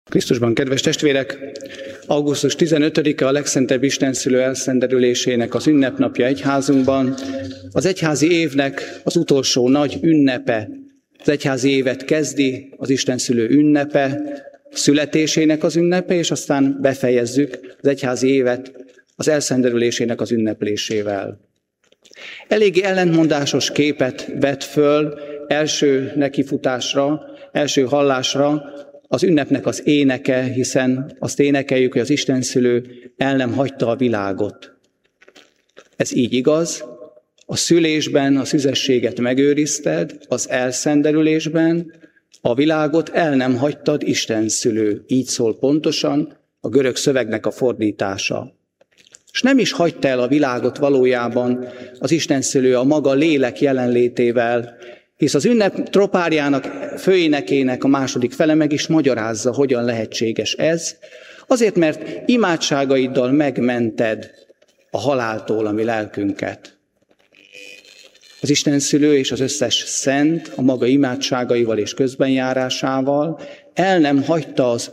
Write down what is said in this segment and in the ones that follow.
Krisztusban, kedves testvérek! Augusztus 15-e a legszentebb Istenszülő elszenderülésének az ünnepnapja egyházunkban. Az egyházi évnek az utolsó nagy ünnepe. Az egyházi évet kezdi az Istenszülő ünnepe, születésének az ünnepe, és aztán befejezzük az egyházi évet az elszenderülésének az ünneplésével. Eléggé ellentmondásos képet vet föl első nekifutásra, első hallásra az ünnepnek az éneke, hiszen azt énekeljük, hogy az Istenszülő el nem hagyta a világot. Ez így igaz, a szülésben a szüzességet megőrizted, az elszenderülésben a világot el nem hagytad, Istenszülő. Így szól pontosan a görög szövegnek a fordítása. És nem is hagyta el a világot valójában az Istenszülő a maga lélek jelenlétével, hisz az ünnep tropárjának, főénekének a második fele meg is magyarázza, hogyan lehetséges ez. Azért, mert imádságaiddal megmented a haláltól a mi lelkünket. Az Istenszülő és az összes szent a maga imádságaival és közbenjárásával el nem hagyta az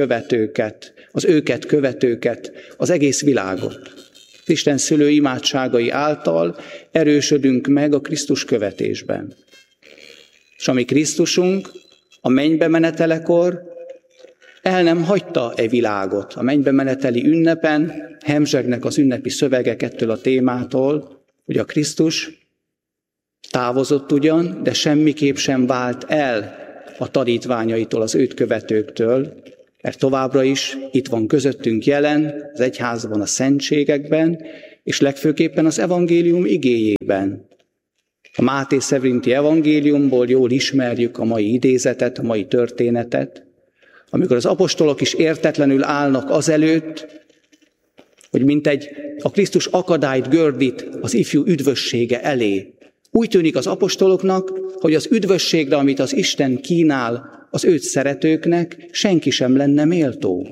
őket követőket, az egész világot. Az Istenszülő imádságai által erősödünk meg a Krisztus követésben. És ami Krisztusunk a mennybe menetelekor el nem hagyta e világot. A mennybe meneteli ünnepen hemzsegnek az ünnepi szövegek ettől a témától, hogy a Krisztus távozott ugyan, de semmiképp sem vált el a tanítványaitól, az őt követőktől, mert továbbra is itt van közöttünk jelen, az egyházban, a szentségekben, és legfőképpen az evangélium igéjében. A Máté szerinti evangéliumból jól ismerjük a mai idézetet, a mai történetet, amikor az apostolok is értetlenül állnak azelőtt, hogy mintegy a Krisztus akadályt gördít az ifjú üdvössége elé. Úgy tűnik az apostoloknak, hogy az üdvösségre, amit az Isten kínál az őt szeretőknek, senki sem lenne méltó.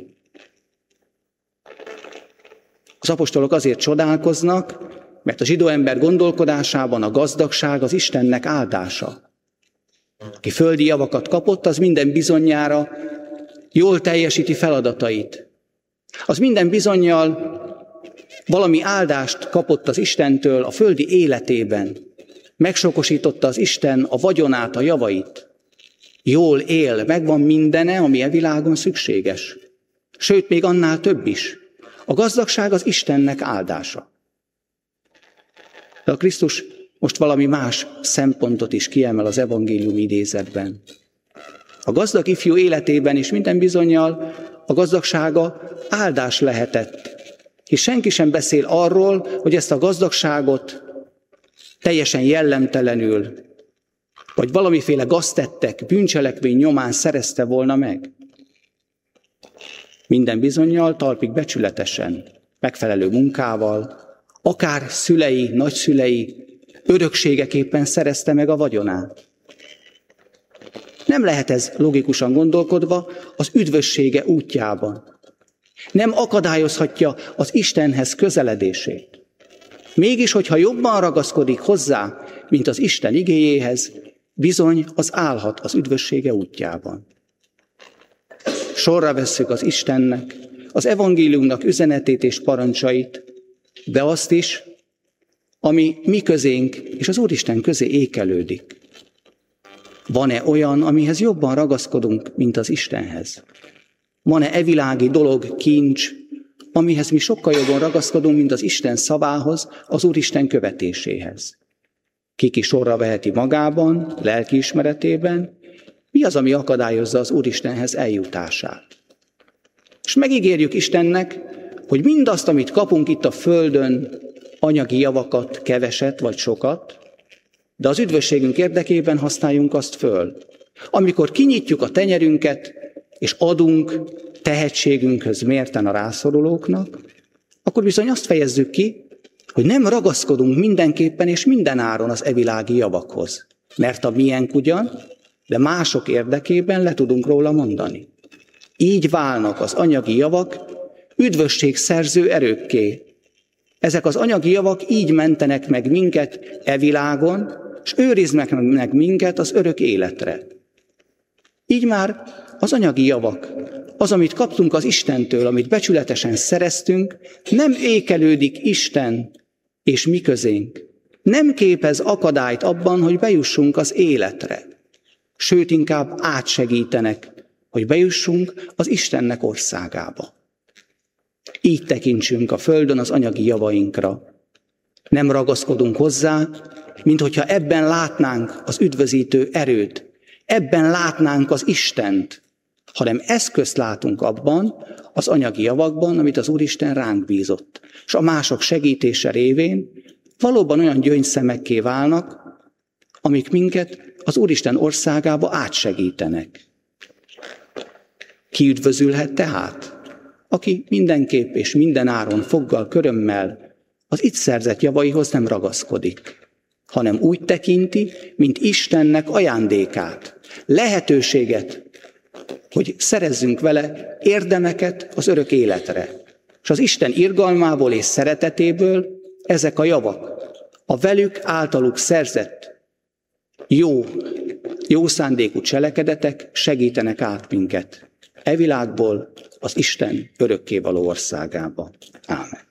Az apostolok azért csodálkoznak, mert a zsidó ember gondolkodásában a gazdagság az Istennek áldása. Aki földi javakat kapott, az minden bizonnyára jól teljesíti feladatait. Az minden bizonnyal valami áldást kapott az Istentől a földi életében. Megsokosította az Isten a vagyonát, a javait. Jól él, megvan mindene, ami e világon szükséges. Sőt, még annál több is. A gazdagság az Istennek áldása. De a Krisztus most valami más szempontot is kiemel az evangélium idézetben. A gazdag ifjú életében is minden bizonnyal a gazdagsága áldás lehetett. Hisz senki sem beszél arról, hogy ezt a gazdagságot teljesen jellemtelenül, vagy valamiféle gaztettek, bűncselekmény nyomán szerezte volna meg. Minden bizonnyal talpig becsületesen, megfelelő munkával, akár szülei, nagyszülei örökségeképpen szerezte meg a vagyonát. Nem lehet ez logikusan gondolkodva az üdvössége útjában. Nem akadályozhatja az Istenhez közeledését. Mégis, hogyha jobban ragaszkodik hozzá, mint az Isten igéjéhez, bizony az állhat az üdvössége útjában. Sorra vesszük az Istennek, az evangéliumnak üzenetét és parancsait, de azt is, ami mi közénk és az Úristen közé ékelődik. Van-e olyan, amihez jobban ragaszkodunk, mint az Istenhez? Van-e evilági dolog, kincs, amihez mi sokkal jobban ragaszkodunk, mint az Isten szavához, az Úristen követéséhez? Ki sorra veheti magában, lelkiismeretében, mi az, ami akadályozza az Úristenhez eljutását? És megígérjük Istennek, hogy mindazt, amit kapunk itt a földön, anyagi javakat, keveset vagy sokat, de az üdvösségünk érdekében használjunk azt föl. Amikor kinyitjuk a tenyerünket, és adunk tehetségünkhöz mérten a rászorulóknak, akkor bizony azt fejezzük ki, hogy nem ragaszkodunk mindenképpen és minden áron az evilági javakhoz. Mert a miénk ugyan, de mások érdekében le tudunk róla mondani. Így válnak az anyagi javak üdvösségszerző erőkké. Ezek az anyagi javak így mentenek meg minket e világon, és őriznek meg minket az örök életre. Így már az anyagi javak az, amit kaptunk az Istentől, amit becsületesen szereztünk, nem ékelődik Isten és mi közénk. Nem képez akadályt abban, hogy bejussunk az életre. Sőt, inkább átsegítenek, hogy bejussunk az Istennek országába. Így tekintsünk a földön az anyagi javainkra. Nem ragaszkodunk hozzá, mint hogyha ebben látnánk az üdvözítő erőt, ebben látnánk az Istent, hanem eszközt látunk abban, az anyagi javakban, amit az Úristen ránk bízott. És a mások segítése révén valóban olyan gyöngyszemekké válnak, amik minket az Úristen országába átsegítenek. Ki üdvözülhet tehát? Aki mindenképp és minden áron foggal, körömmel az itt szerzett javaihoz nem ragaszkodik, hanem úgy tekinti, mint Istennek ajándékát, lehetőséget, hogy szerezzünk vele érdemeket az örök életre. És az Isten irgalmából és szeretetéből ezek a javak, a velük általuk szerzett jó szándékú cselekedetek segítenek át minket e világból az Isten örökkévaló országába. Ámen.